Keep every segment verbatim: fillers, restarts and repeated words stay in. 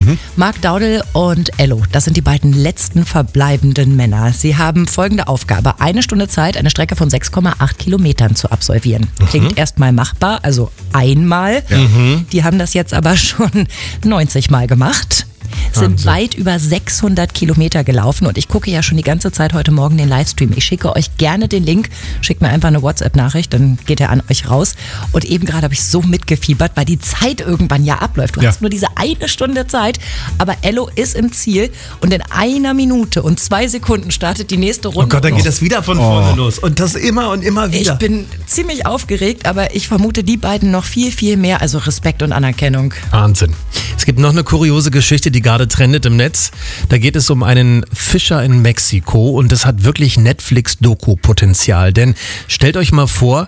Mhm. Mark Daudel und Ello, das sind die beiden letzten verbleibenden Männer. Sie haben folgende Aufgabe: Eine Stunde Zeit, eine Strecke von sechs Komma acht Kilometern zu absolvieren. Klingt mhm. erstmal machbar, also einmal. Ja. Mhm. Die haben das jetzt aber schon neunzig Mal gemacht. Sind Wahnsinn. Weit über sechshundert Kilometer gelaufen und ich gucke ja schon die ganze Zeit heute Morgen den Livestream. Ich schicke euch gerne den Link, schickt mir einfach eine WhatsApp-Nachricht, dann geht er an euch raus. Und eben gerade habe ich so mitgefiebert, weil die Zeit irgendwann ja abläuft. Du ja. hast nur diese eine Stunde Zeit, aber Ello ist im Ziel und in einer Minute und zwei Sekunden startet die nächste Runde. Oh Gott, dann geht das wieder von vorne oh. los und das immer und immer wieder. Ich bin ziemlich aufgeregt, aber ich vermute die beiden noch viel, viel mehr, also Respekt und Anerkennung. Wahnsinn. Es gibt noch eine kuriose Geschichte, die gerade trendet im Netz. Da geht es um einen Fischer in Mexiko und das hat wirklich Netflix-Doku-Potenzial. Denn stellt euch mal vor,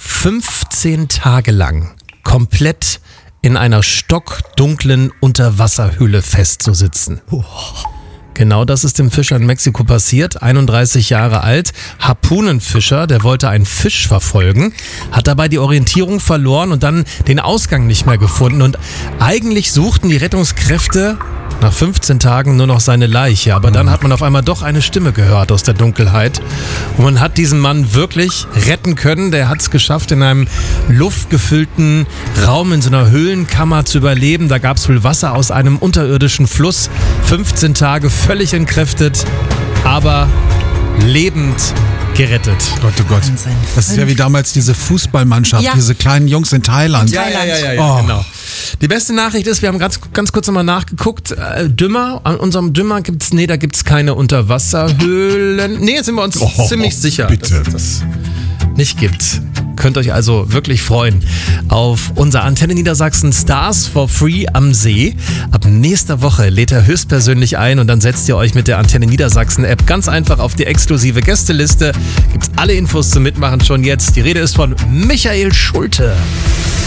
fünfzehn Tage lang komplett in einer stockdunklen Unterwasserhöhle festzusitzen. Oh. Genau das ist dem Fischer in Mexiko passiert, einunddreißig Jahre alt, Harpunenfischer, der wollte einen Fisch verfolgen, hat dabei die Orientierung verloren und dann den Ausgang nicht mehr gefunden und eigentlich suchten die Rettungskräfte nach fünfzehn Tagen nur noch seine Leiche, aber dann hat man auf einmal doch eine Stimme gehört aus der Dunkelheit und man hat diesen Mann wirklich retten können. Der hat es geschafft, in einem luftgefüllten Raum in so einer Höhlenkammer zu überleben. Da gab es wohl Wasser aus einem unterirdischen Fluss. fünfzehn Tage völlig entkräftet, aber lebend gerettet. Gott, oh Gott. Das ist ja wie damals diese Fußballmannschaft, ja. diese kleinen Jungs in Thailand. Ja, ja, ja, ja, ja oh. genau. Die beste Nachricht ist, wir haben ganz, ganz kurz nochmal nachgeguckt, äh, Dümmer, an unserem Dümmer gibt's, nee, da gibt's keine Unterwasserhöhlen. Nee, jetzt sind wir uns oh, ziemlich sicher, bitte. dass es das nicht gibt. Könnt euch also wirklich freuen auf unser Antenne Niedersachsen Stars for Free am See. Ab nächster Woche lädt er höchstpersönlich ein und dann setzt ihr euch mit der Antenne Niedersachsen App ganz einfach auf die exklusive Gästeliste. Gibt's alle Infos zum Mitmachen schon jetzt. Die Rede ist von Michael Schulte.